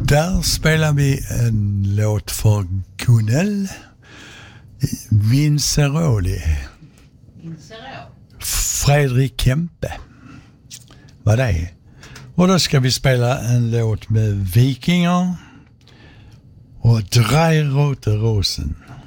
Där spelar vi en låt för Gunnel Vinceroli. Fredrik Kempe. Vad det är. Och då ska vi spela en låt med Vikingar och Drei rote Rosen.